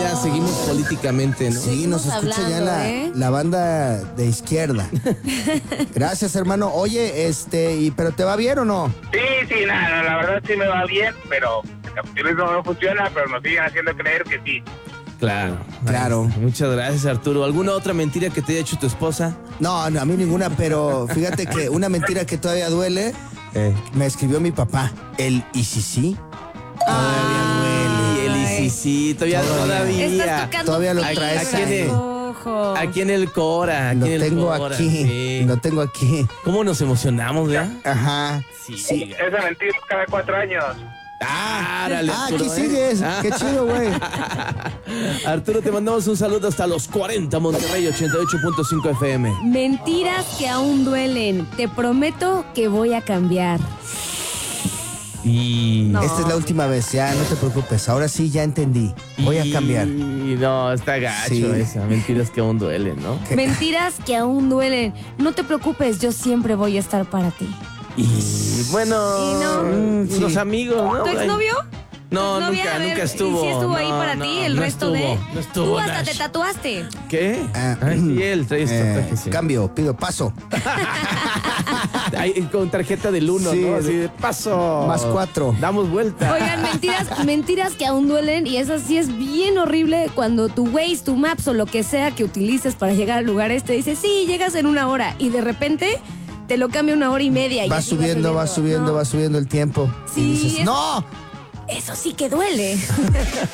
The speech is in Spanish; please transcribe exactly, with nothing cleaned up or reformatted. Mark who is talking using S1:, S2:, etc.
S1: mira, seguimos políticamente, ¿no?
S2: Sí, nos
S3: Seguimos
S2: escucha ya
S3: hablando,
S2: la,
S3: ¿eh?
S2: la banda de izquierda. Gracias, hermano. Oye, este, y ¿pero te va bien o no?
S4: Sí, sí, nada, la verdad sí me va bien, pero el capitalismo no funciona, pero nos siguen haciendo creer que sí.
S1: Claro.
S2: Claro.
S1: Ay, muchas gracias, Arturo. ¿Alguna otra mentira que te haya hecho tu esposa?
S2: No, no, a mí ninguna, pero fíjate que una mentira que todavía duele,
S1: Eh.
S2: me escribió mi papá. El ¿y si sí?
S1: Y el y sí, sí, todavía
S2: Todavía.
S3: Estás
S1: todavía.
S3: tocando
S2: Todavía lo
S3: fibras,
S2: traes
S1: ahí.
S3: ojo.
S1: Aquí en el Cora, aquí
S2: Lo
S1: en el
S2: tengo
S1: Cora,
S2: aquí,
S1: sí.
S2: lo tengo aquí.
S1: ¿Cómo nos emocionamos, verdad?
S2: Ajá.
S1: Sí.
S2: Sí.
S4: Esa mentira es cada cuatro años.
S1: Ah, árale,
S2: Ah,
S1: Arturo,
S2: aquí
S1: ¿eh?
S2: sigues.
S1: Ah.
S2: Qué chido, güey.
S1: Arturo, te mandamos un saludo hasta los cuarenta, Monterrey ochenta y ocho punto cinco F M.
S3: Mentiras que aún duelen. Te prometo que voy a cambiar.
S1: Y...
S3: No.
S2: Esta es la última vez, ya, no te preocupes. Ahora sí, ya entendí. Voy a cambiar.
S1: Y no, está gacho
S2: Sí.
S1: esa. Mentiras que aún duelen, ¿no?
S2: ¿Qué?
S3: Mentiras que aún duelen. No te preocupes, yo siempre voy a estar para ti.
S1: Y bueno,
S3: Y no.
S1: mm,
S2: Sí.
S1: los amigos, ¿no?
S3: ¿Tu exnovio?
S1: No,
S3: ¿Tu exnovia?
S1: nunca,
S3: A ver,
S1: nunca estuvo.
S3: ¿Y si estuvo ahí
S1: No,
S3: para
S1: no,
S3: ti el
S1: no
S3: resto
S1: estuvo,
S3: de...?
S1: no estuvo,
S3: Tú hasta
S1: Nash.
S3: te tatuaste.
S1: ¿Qué?
S2: Ah,
S1: Ay, sí, él trae estos
S2: Eh,
S1: trajes, sí.
S2: Cambio, pido paso.
S1: Ay, con tarjeta del uno,
S2: Sí,
S1: ¿no? Así
S2: de-
S1: de paso.
S2: Más cuatro.
S1: Damos vuelta.
S3: Oigan, mentiras, mentiras que aún duelen y eso sí es bien horrible cuando tu Waze, tu Maps o lo que sea que utilices para llegar al lugar este dice, sí, llegas en una hora y de repente te lo cambia una hora y media. Y
S2: Va
S3: así
S2: subiendo, va subiendo,
S3: No,
S2: va subiendo el tiempo.
S3: Sí,
S2: Y dices,
S3: es-
S2: ¡no!
S3: Eso sí que duele.